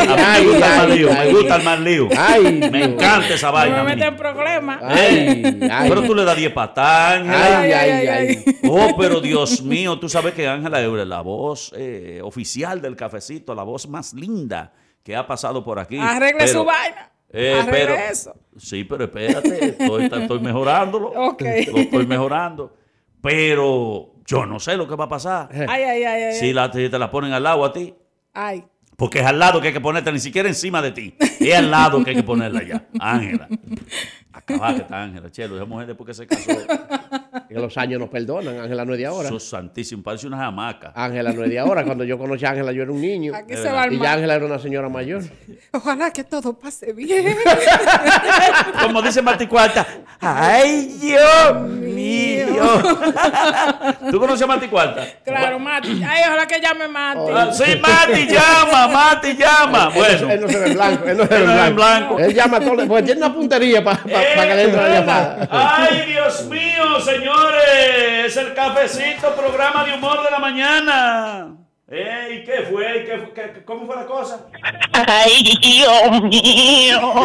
Speaker 2: más lío. Me encanta esa vaina.
Speaker 5: No me meten en problemas.
Speaker 2: Pero tú le das 10 patas a Ángela. Oh, pero Dios mío, tú sabes que Ángela es la voz oficial del cafecito, la voz más linda que ha pasado por aquí.
Speaker 5: Arregle su vaina. Eso.
Speaker 2: Sí, pero espérate, estoy mejorándolo.
Speaker 5: Okay.
Speaker 2: Lo estoy mejorando. Pero yo no sé lo que va a pasar.
Speaker 5: Ay.
Speaker 2: Si te la ponen al lado a ti.
Speaker 5: Ay.
Speaker 2: Porque es al lado que hay que ponerte, ni siquiera encima de ti. Es al lado que hay que ponerla ya. Ángela. Acabá que está Ángela, Chelo. Esa mujer después que se casó.
Speaker 4: Que los años nos perdonan. Ángela no es de ahora.
Speaker 2: Eso es santísimo. Parece una hamaca.
Speaker 4: Ángela no es de ahora. Cuando yo conocí a Ángela, yo era un niño.
Speaker 5: Aquí se va
Speaker 4: y ya Ángela era una señora mayor.
Speaker 5: Ojalá que todo pase bien.
Speaker 2: Como dice Martí Cuarta. ¡Ay, Dios mío! ¿Tú conoces a Martí Cuarta?
Speaker 5: Claro, Mati. Ay, ojalá que llame Mati.
Speaker 2: Sí, Mati llama. Bueno.
Speaker 4: Él no se ve en blanco. Él no se ve en blanco. Él llama todo. Porque tiene una puntería para que le entre la llamada.
Speaker 2: ¡Ay, Dios mío, señores! Es el cafecito, programa de humor de la mañana. ¿Y qué fue? ¿Cómo fue la cosa?
Speaker 13: ¡Ay, Dios mío!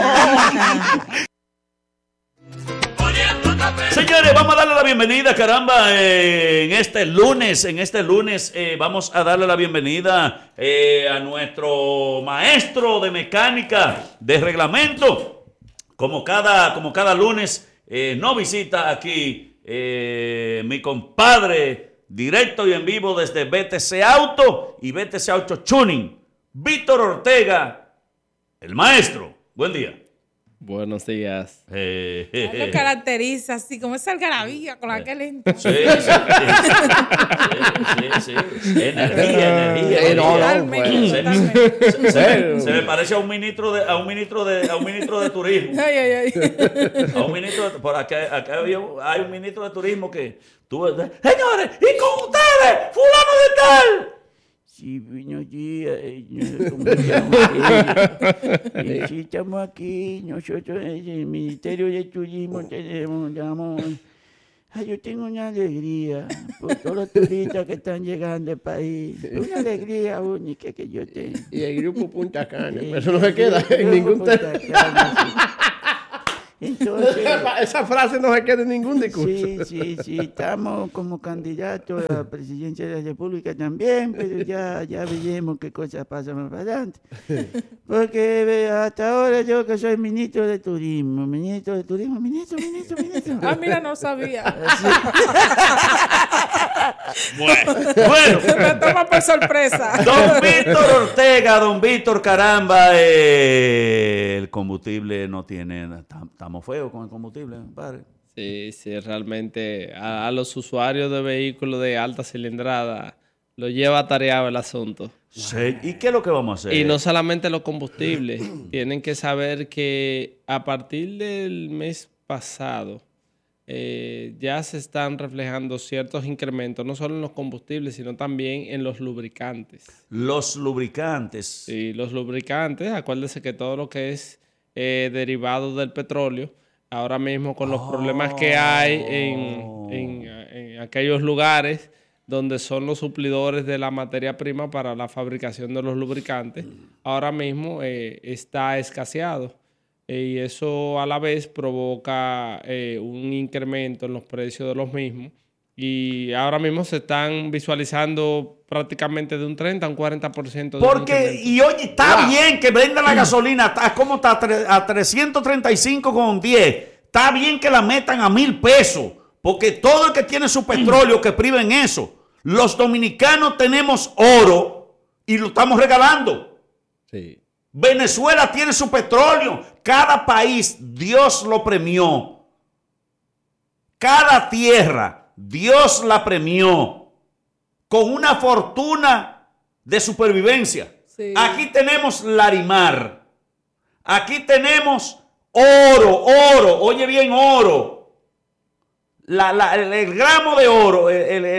Speaker 2: Señores, vamos a darle la bienvenida, caramba, en este lunes vamos a darle la bienvenida a nuestro maestro de mecánica de reglamento. Como cada lunes nos visita aquí mi compadre, directo y en vivo desde BTC Auto y BTC Auto Tuning, Víctor Ortega, el maestro. Buen día.
Speaker 14: Buenos días.
Speaker 5: Lo caracteriza así, como esa algarabía con la que le...
Speaker 2: Sí.
Speaker 1: Sí. Energía. Se me parece a un ministro de turismo. A un ministro por acá hay un ministro de turismo que señores, y con ustedes, fulano de tal. Sí, buenos días. Sí, estamos aquí. Nosotros en el Ministerio de Turismo tenemos. Yo tengo una alegría por todos los turistas que están llegando al país. Una alegría única que yo tengo.
Speaker 4: Y el grupo Punta Cana. Eso no se queda en ningún tema. Entonces, esa frase no se queda en ningún discurso.
Speaker 1: Sí. Estamos como candidatos a la presidencia de la República también, pero ya veremos qué cosas pasan más adelante. Porque hasta ahora yo que soy ministro de Turismo. Ministro.
Speaker 5: Ah, mira, no sabía.
Speaker 1: Bueno.
Speaker 5: Me toma por sorpresa.
Speaker 1: Don Víctor Ortega, don Víctor, caramba, el combustible no tiene... Estamos feos con el combustible, padre.
Speaker 14: Sí, realmente a los usuarios de vehículos de alta cilindrada lo lleva atareado el asunto.
Speaker 1: Sí. ¿Y qué es lo que vamos a hacer?
Speaker 14: Y no solamente los combustibles. Tienen que saber que a partir del mes pasado ya se están reflejando ciertos incrementos, no solo en los combustibles, sino también en los lubricantes.
Speaker 1: Los lubricantes.
Speaker 14: Sí, los lubricantes. Acuérdense que todo lo que es derivado del petróleo, ahora mismo con los problemas que hay en aquellos lugares donde son los suplidores de la materia prima para la fabricación de los lubricantes, ahora mismo está escaseado. Y eso a la vez provoca un incremento en los precios de los mismos. Y ahora mismo se están visualizando prácticamente de un 30 a un 40%.
Speaker 1: Porque, y oye, está bien que venda la gasolina, ¿cómo está? A 335,10. Está bien que la metan a 1,000 pesos, porque todo el que tiene su petróleo que priven eso. Los dominicanos tenemos oro y lo estamos regalando.
Speaker 4: Sí.
Speaker 1: Venezuela tiene su petróleo. Cada país, Dios lo premió. Cada tierra, Dios la premió con una fortuna de supervivencia. Sí. Aquí tenemos Larimar. Aquí tenemos oro. Oye bien, oro. El gramo de oro,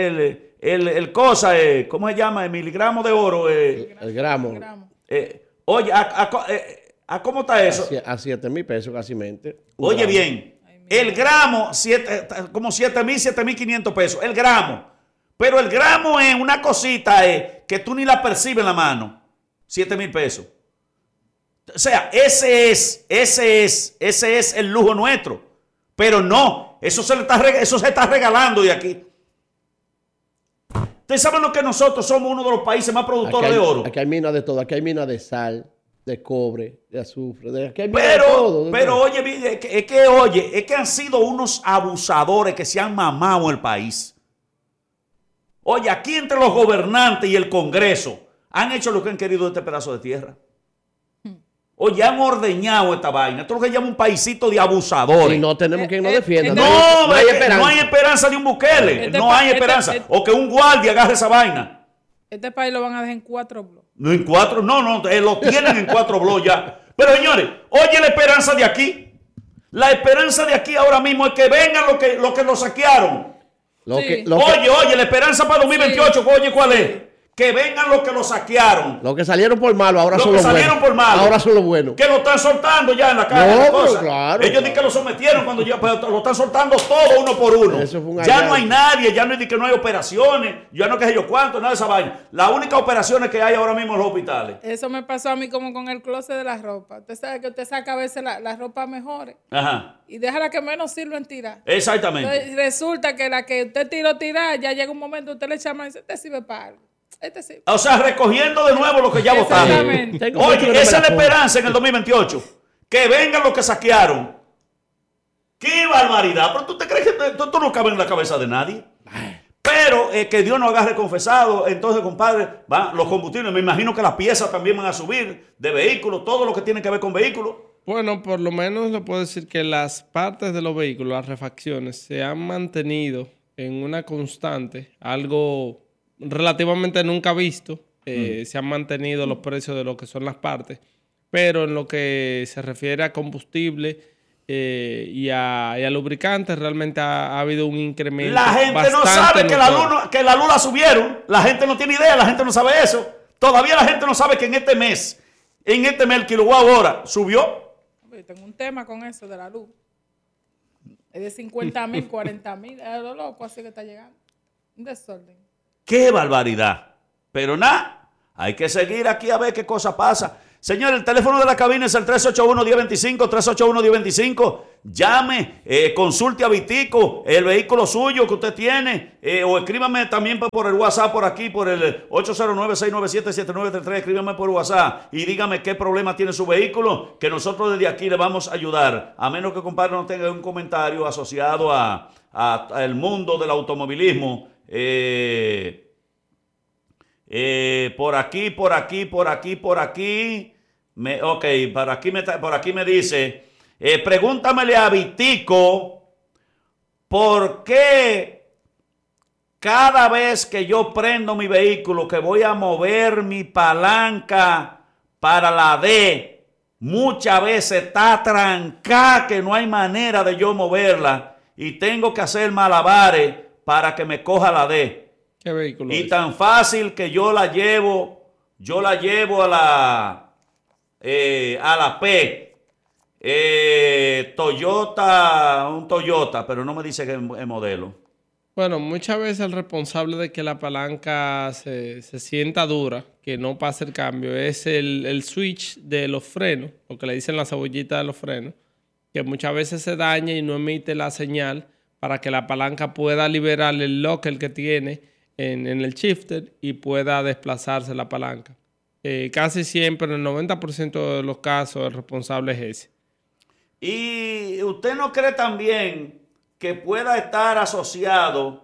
Speaker 1: el cosa, ¿cómo se llama? El miligramo de oro.
Speaker 4: El gramo.
Speaker 1: Oye, ¿a cómo está eso?
Speaker 4: A 7,000 pesos casi mente.
Speaker 1: Oye bien, el gramo, como 7,000, 7,500 pesos, el gramo. Pero el gramo es una cosita que tú ni la percibes en la mano. 7,000 pesos. O sea, ese es el lujo nuestro. Pero no, eso se está regalando de aquí. ¿Ustedes saben lo que nosotros somos uno de los países más productores de oro?
Speaker 4: Aquí hay minas de todo. Aquí hay minas de sal, de cobre, de azufre. Aquí hay minas de todo.
Speaker 1: Pero oye, es que han sido unos abusadores que se han mamado en el país. Oye, aquí entre los gobernantes y el Congreso han hecho lo que han querido de este pedazo de tierra. Oye, han ordeñado esta vaina. Esto es lo que llama un paisito de abusadores.
Speaker 4: Y no tenemos quien nos defienda.
Speaker 1: No hay esperanza de un Bukele. No hay esperanza. O que un guardia agarre esa vaina.
Speaker 5: Este país lo van a dejar en 4 blogs.
Speaker 1: No, en 4, no, lo tienen en 4 blogs ya. Pero señores, oye la esperanza de aquí. La esperanza de aquí ahora mismo es que vengan los que lo saquearon. Oye, la esperanza para 2028, oye, ¿cuál es? Que vengan los que lo saquearon.
Speaker 4: Los que salieron por malo, ahora son los buenos. Ahora son los buenos.
Speaker 1: Que lo están soltando ya en la calle.
Speaker 4: Claro,
Speaker 1: ellos dicen que lo sometieron cuando ya lo están soltando todo uno por uno. Ya no hay nadie, ya no hay que no hay operaciones, ya no que yo cuánto, nada de esa vaina. La única operación que hay ahora mismo en los hospitales.
Speaker 5: Eso me pasó a mí como con el closet de la ropa. Usted sabe que usted saca a veces la ropa mejores.
Speaker 1: Ajá.
Speaker 5: Y deja la que menos sirve en tirar.
Speaker 1: Exactamente.
Speaker 5: Entonces, resulta que la que usted tirar, ya llega un momento, usted le llama y dice, este sirve para algo. Sí.
Speaker 1: O sea, recogiendo de nuevo lo que ya votaron. Oye, esa es la esperanza en el 2028. Que vengan los que saquearon. ¡Qué barbaridad! Pero tú te crees que esto no cabe en la cabeza de nadie. Pero que Dios nos agarre confesado. Entonces, compadre, los combustibles, me imagino que las piezas también van a subir de vehículos, todo lo que tiene que ver con vehículos.
Speaker 14: Bueno, por lo menos le puedo decir que las partes de los vehículos, las refacciones, se han mantenido en una constante, algo relativamente nunca visto. Se han mantenido los precios de lo que son las partes. Pero en lo que se refiere a combustible y a lubricantes, realmente ha habido un incremento.
Speaker 1: La gente no sabe que la luz la subieron. La gente no tiene idea, la gente no sabe eso. Todavía la gente no sabe que en este mes el kilowatt hora subió.
Speaker 5: Tengo un tema con eso de la luz. Es de 50,000, 40,000. Es lo loco, así que está llegando. Un desorden.
Speaker 1: ¡Qué barbaridad! Pero nada, hay que seguir aquí a ver qué cosa pasa. Señor, el teléfono de la cabina es el 381-1025, 381-1025. Llame, consulte a Vitico, el vehículo suyo que usted tiene, o escríbame también por el WhatsApp por aquí, por el 809-697-7933. Escríbame por WhatsApp y dígame qué problema tiene su vehículo, que nosotros desde aquí le vamos a ayudar. A menos que compadre no tenga un comentario asociado al mundo del automovilismo. Por aquí. Por aquí me dice, pregúntamele a Vitico por qué cada vez que yo prendo mi vehículo, que voy a mover mi palanca para la D, muchas veces está trancada, que no hay manera de yo moverla y tengo que hacer malabares para que me coja la D.
Speaker 14: ¿Qué vehículo
Speaker 1: y
Speaker 14: es?
Speaker 1: Tan fácil que yo la llevo a la P. Un Toyota, pero no me dice qué modelo.
Speaker 14: Bueno, muchas veces el responsable de que la palanca se sienta dura, que no pase el cambio, es el switch de los frenos, lo que le dicen la cebollita de los frenos, que muchas veces se daña y no emite la señal para que la palanca pueda liberar el locker que tiene en el shifter y pueda desplazarse la palanca. Casi siempre, en el 90% de los casos, el responsable es ese.
Speaker 1: ¿Y usted no cree también que pueda estar asociado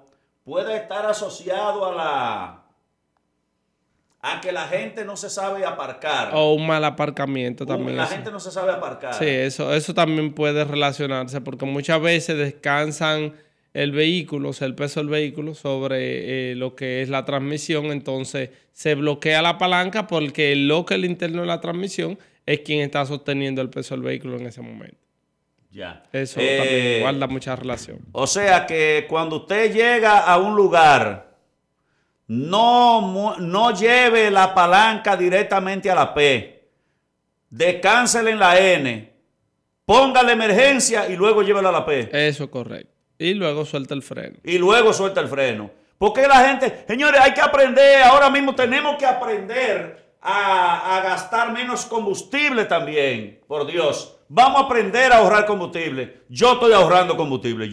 Speaker 1: a que la gente no se sabe aparcar?
Speaker 14: O un mal aparcamiento también.
Speaker 1: La gente no se sabe aparcar.
Speaker 14: Sí, eso también puede relacionarse, porque muchas veces descansan el vehículo, o sea, el peso del vehículo sobre lo que es la transmisión. Entonces se bloquea la palanca porque el locker interno de la transmisión es quien está sosteniendo el peso del vehículo en ese momento.
Speaker 1: Ya.
Speaker 14: Eso también guarda mucha relación.
Speaker 1: O sea que cuando usted llega a un lugar, no lleve la palanca directamente a la P. Descánsele en la N. Ponga la emergencia y luego llévela a la P.
Speaker 14: Eso es correcto. Y luego suelta el freno.
Speaker 1: Porque la gente, señores, hay que aprender. Ahora mismo tenemos que aprender a gastar menos combustible también. Por Dios. Vamos a aprender a ahorrar combustible. Yo estoy ahorrando combustible.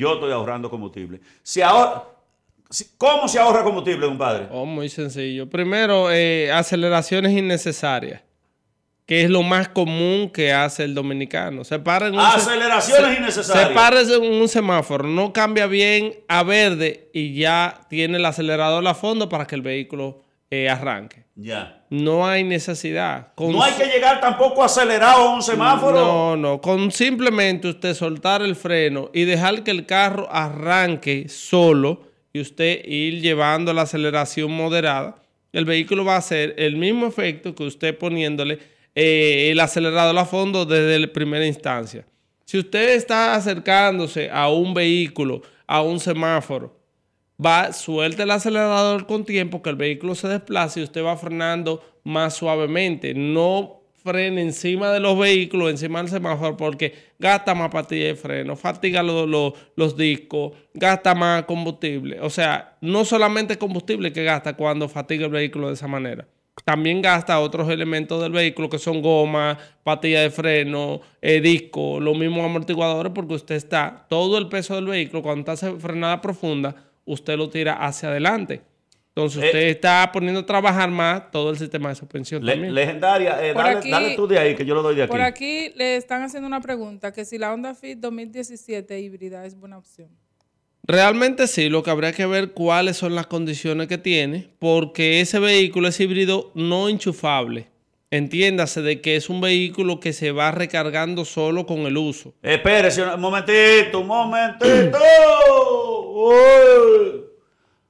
Speaker 1: ¿Cómo se ahorra combustible, compadre?
Speaker 14: Muy sencillo. Primero, aceleraciones innecesarias, que es lo más común que hace el dominicano.
Speaker 1: Aceleraciones innecesarias.
Speaker 14: Se para en un semáforo, no cambia bien a verde y ya tiene el acelerador a fondo para que el vehículo arranque.
Speaker 1: Ya.
Speaker 14: No hay necesidad.
Speaker 1: No hay que llegar tampoco acelerado a un semáforo.
Speaker 14: No. Con simplemente usted soltar el freno y dejar que el carro arranque solo y usted ir llevando la aceleración moderada, el vehículo va a hacer el mismo efecto que usted poniéndole el acelerador a fondo desde la primera instancia. Si usted está acercándose a un vehículo, a un semáforo, suelte el acelerador con tiempo, que el vehículo se desplace y usted va frenando más suavemente. No frene encima de los vehículos, encima del semáforo, porque gasta más pastilla de freno, fatiga los discos, gasta más combustible. O sea, no solamente combustible que gasta cuando fatiga el vehículo de esa manera. También gasta otros elementos del vehículo que son goma, patilla de freno, disco, los mismos amortiguadores, porque usted está, todo el peso del vehículo, cuando está haciendo frenada profunda, usted lo tira hacia adelante. Entonces usted está poniendo a trabajar más todo el sistema de suspensión también.
Speaker 1: Legendaria, dale tú de ahí, que yo lo doy de aquí.
Speaker 5: Por aquí le están haciendo una pregunta, que si la Honda Fit 2017 híbrida es buena opción.
Speaker 14: Realmente sí, lo que habría que ver cuáles son las condiciones que tiene, porque ese vehículo es híbrido no enchufable. Entiéndase de que es un vehículo que se va recargando solo con el uso.
Speaker 1: Espérese un momentito.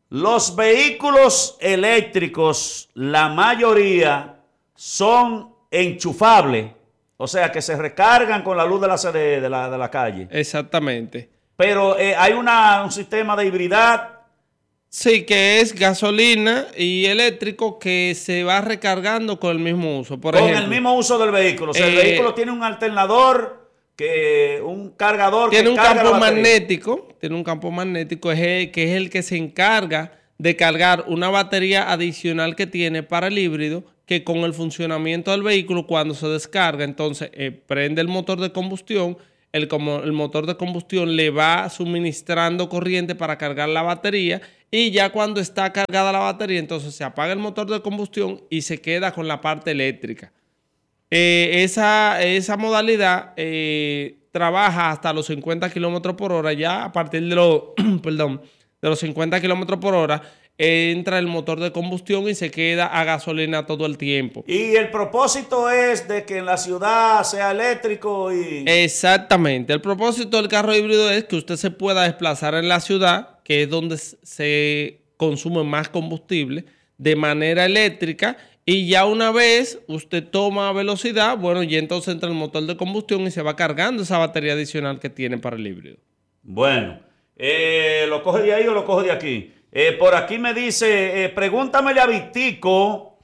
Speaker 1: Los vehículos eléctricos, la mayoría son enchufables, o sea que se recargan con la luz de la calle.
Speaker 14: Exactamente.
Speaker 1: Pero hay un sistema de hibridad.
Speaker 14: Sí, que es gasolina y eléctrico que se va recargando con el mismo uso. Con ejemplo,
Speaker 1: el mismo uso del vehículo. O sea, el vehículo tiene un alternador, un cargador.
Speaker 14: Tiene un campo magnético. Tiene un campo magnético que es el que se encarga de cargar una batería adicional que tiene para el híbrido, que con el funcionamiento del vehículo, cuando se descarga, entonces prende el motor de combustión. El motor de combustión le va suministrando corriente para cargar la batería, y ya cuando está cargada la batería, entonces se apaga el motor de combustión y se queda con la parte eléctrica. Esa modalidad trabaja hasta los 50 kilómetros por hora. Ya a partir de los 50 kilómetros por hora entra el motor de combustión y se queda a gasolina todo el tiempo.
Speaker 1: Y el propósito es de que en la ciudad sea eléctrico y...
Speaker 14: Exactamente. El propósito del carro híbrido es que usted se pueda desplazar en la ciudad, que es donde se consume más combustible, de manera eléctrica, y ya una vez usted toma velocidad, bueno, y entonces entra el motor de combustión y se va cargando esa batería adicional que tiene para el híbrido.
Speaker 1: Bueno, ¿lo coge de ahí o lo coge de aquí? Por aquí me dice, pregúntamele a Vitico,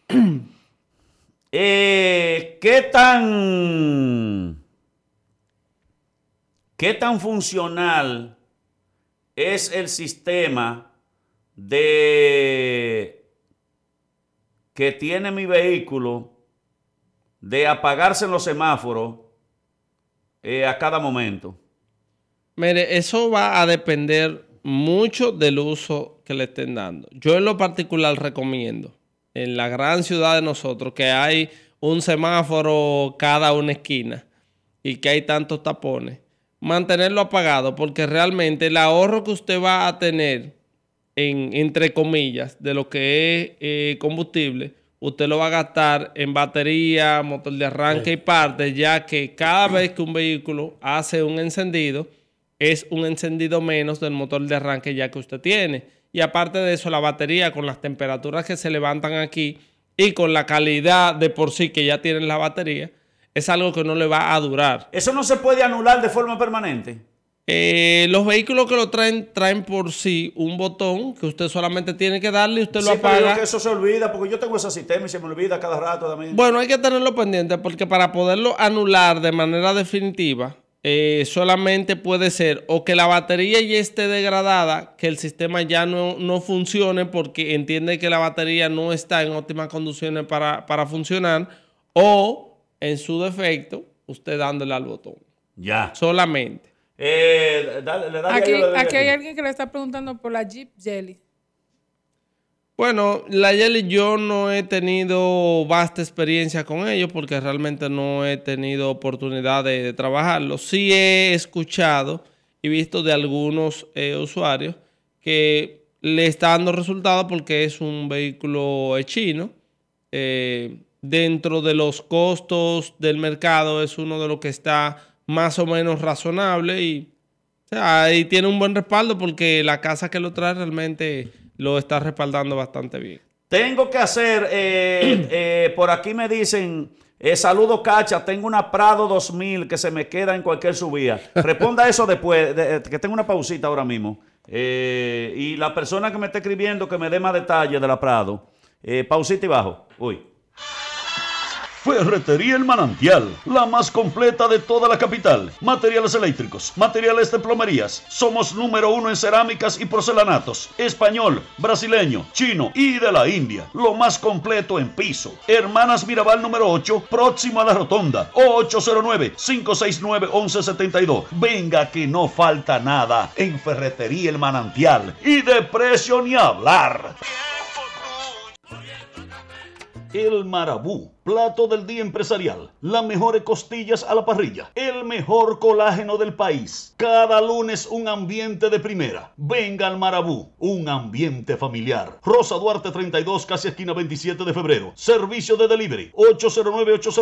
Speaker 1: ¿qué tan funcional es el sistema que tiene mi vehículo de apagarse en los semáforos a cada momento?
Speaker 14: Mire, eso va a depender mucho del uso que le estén dando. Yo en lo particular recomiendo, en la gran ciudad de nosotros, que hay un semáforo cada una esquina y que hay tantos tapones, mantenerlo apagado, porque realmente el ahorro que usted va a tener entre comillas, de lo que es combustible, usted lo va a gastar en batería, motor de arranque y partes, ya que cada vez que un vehículo hace un encendido, es un encendido menos del motor de arranque ya que usted tiene. Y aparte de eso, la batería, con las temperaturas que se levantan aquí y con la calidad de por sí que ya tienen la batería, es algo que no le va a durar.
Speaker 1: ¿Eso no se puede anular de forma permanente?
Speaker 14: Los vehículos que lo traen por sí un botón que usted solamente tiene que darle y usted lo apaga.
Speaker 1: Pero que eso se olvida, porque yo tengo ese sistema y se me olvida cada rato también.
Speaker 14: Bueno, hay que tenerlo pendiente, porque para poderlo anular de manera definitiva, solamente puede ser o que la batería ya esté degradada, que el sistema ya no funcione porque entiende que la batería no está en óptimas condiciones para funcionar, o en su defecto, usted dándole al botón.
Speaker 1: Ya.
Speaker 14: Solamente.
Speaker 5: Aquí hay alguien que le está preguntando por la Jeep Jelly.
Speaker 14: Bueno, la Jelly yo no he tenido vasta experiencia con ellos porque realmente no he tenido oportunidad de trabajarlo. Sí he escuchado y visto de algunos usuarios que le está dando resultados porque es un vehículo chino. Dentro de los costos del mercado es uno de los que está más o menos razonable y tiene un buen respaldo porque la casa que lo trae realmente lo está respaldando bastante bien.
Speaker 1: Tengo que hacer, por aquí me dicen, saludo Cacha, tengo una Prado 2000 que se me queda en cualquier subida. Responda eso después, que tengo una pausita ahora mismo. Y la persona que me está escribiendo que me dé más detalles de la Prado. Pausita y bajo. Uy.
Speaker 2: Ferretería El Manantial, la más completa de toda la capital. Materiales eléctricos, materiales de plomerías. Somos número 1 en cerámicas y porcelanatos. Español, brasileño, chino y de la India. Lo más completo en piso. Hermanas Mirabal número 8, próximo a la rotonda. 809-569-1172. Venga que no falta nada en Ferretería El Manantial. Y de precio ni hablar. El Marabú, plato del día empresarial. Las mejores costillas a la parrilla. El mejor colágeno del país. Cada lunes un ambiente de primera. Venga al Marabú, un ambiente familiar. Rosa Duarte 32, casi esquina 27 de febrero. Servicio de delivery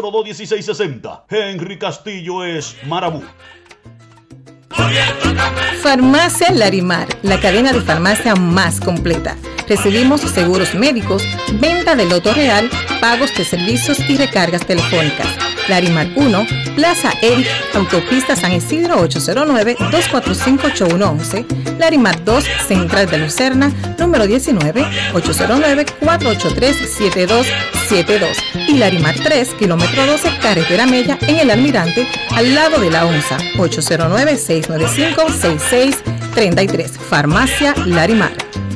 Speaker 2: 809-802-1660. Henry Castillo es Marabú.
Speaker 3: Farmacia Larimar, la cadena de farmacia más completa. Recibimos seguros médicos, venta de loto real, pagos de servicios y recargas telefónicas. Larimar 1, Plaza Eric, Autopista San Isidro 809-245-8111. Larimar 2, Central de Lucerna, número 19, 809-483-7272. Y Larimar 3, kilómetro 12, Carretera Mella, en el Almirante, al lado de la ONSA, 809-695-6633. Farmacia Larimar.